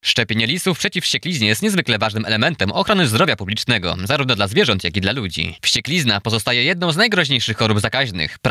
Szczepienie lisów przeciw wściekliźnie jest niezwykle ważnym elementem ochrony zdrowia publicznego, zarówno dla zwierząt, jak i dla ludzi. Wścieklizna pozostaje jedną z najgroźniejszych chorób zakaźnych.